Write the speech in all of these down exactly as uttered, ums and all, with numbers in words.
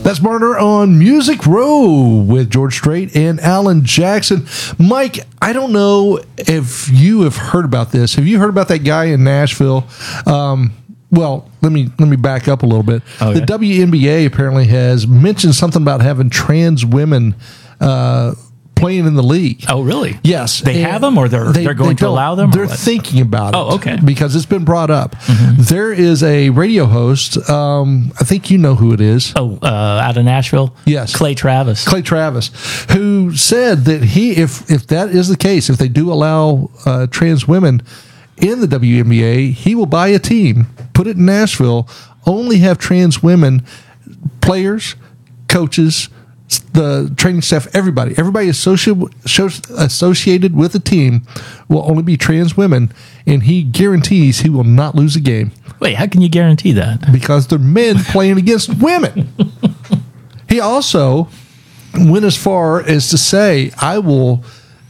That's Murder on Music Row with George Strait and Alan Jackson. Mike, I don't know if you have heard about this. Have you heard about that guy in Nashville? Um, well, let me let me back up a little bit. Okay. The W N B A apparently has mentioned something about having trans women uh, playing in the league. Oh, really? Yes. They and have them, or they're, they, they're going they to allow them? They're thinking about it. Oh, okay. Because it's been brought up. Mm-hmm. There is a radio host, um, I think you know who it is. Oh, uh, out of Nashville? Yes. Clay Travis. Clay Travis, who said that he, if, if that is the case, if they do allow uh, trans women in the W N B A, he will buy a team, put it in Nashville, only have trans women, players, coaches, the training staff, everybody, everybody associated associated with the team will only be trans women, and he guarantees he will not lose a game. Wait, how can you guarantee that? Because they're men playing against women. He also went as far as to say, I will,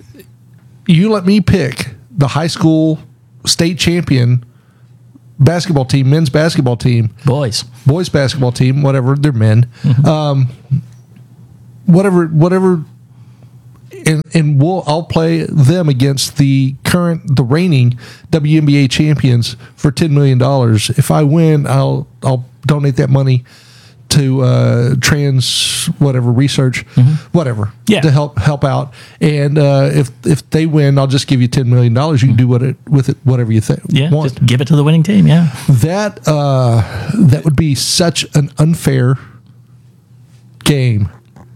you let me pick the high school state champion basketball team, men's basketball team. Boys. Boys basketball team, whatever, they're men. Mm-hmm. Um, whatever, whatever, and, and we'll, I'll play them against the current, the reigning W N B A champions for ten million dollars. If I win, I'll, I'll donate that money to uh, trans whatever research, mm-hmm. whatever, yeah. to help help out. And uh, if if they win, I'll just give you ten million dollars. You can do what it, with it whatever you think. Yeah, want. Just give it to the winning team. Yeah, that uh, that would be such an unfair game.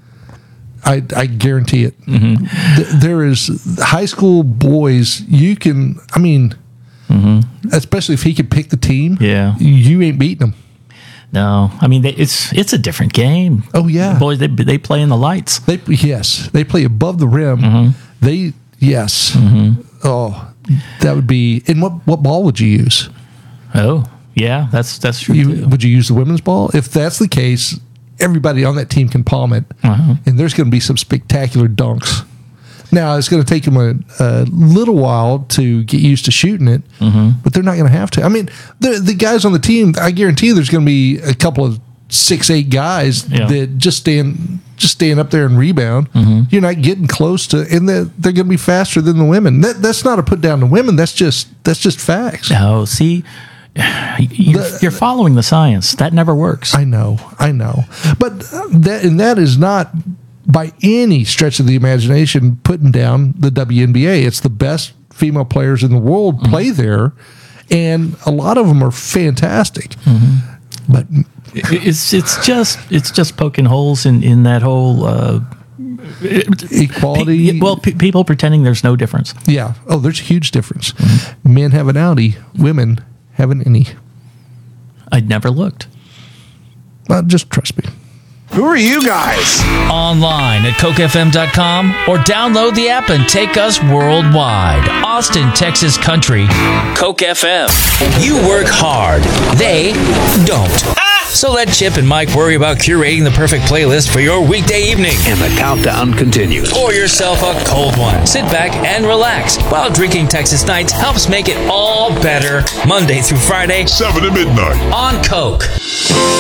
I, I guarantee it. Mm-hmm. Th- there is high school boys. You can, I mean, mm-hmm. especially if he could pick the team. Yeah, you ain't beating them. No, I mean they, it's it's a different game. Oh yeah, the boys they they play in the lights. They yes, they play above the rim. Mm-hmm. They yes. Mm-hmm. Oh, that would be. And what what ball would you use? Oh yeah, that's that's true. You, too. Would you use the women's ball? If that's the case, everybody on that team can palm it, uh-huh. and there's going to be some spectacular dunks. Now, it's going to take them a, a little while to get used to shooting it, mm-hmm. but they're not going to have to. I mean, the the guys on the team, I guarantee there's going to be a couple of six, eight guys yeah. that just stand just stand up there and rebound. Mm-hmm. You're not getting close to, and they're, they're going to be faster than the women. That, that's not a put down to women. That's just that's just facts. Oh, see, you're, the, you're following the science. That never works. I know, I know, but that and that is not by any stretch of the imagination putting down the W N B A. It's the best female players in the world mm-hmm. play there, and a lot of them are fantastic. Mm-hmm. But it's it's just it's just poking holes in in that whole uh, equality. Pe- well, pe- people pretending there's no difference. Yeah. Oh, there's a huge difference. Mm-hmm. Men have an outie, women have an innie. I'd never looked. Well, just trust me. Who are you guys? Online at coke f m dot com or download the app and take us worldwide. Austin, Texas country, Coke F M. You work hard. They don't. So let Chip and Mike worry about curating the perfect playlist for your weekday evening. And the countdown continues. Pour yourself a cold one. Sit back and relax while drinking Texas Nights helps make it all better Monday through Friday, seven to midnight on Coke.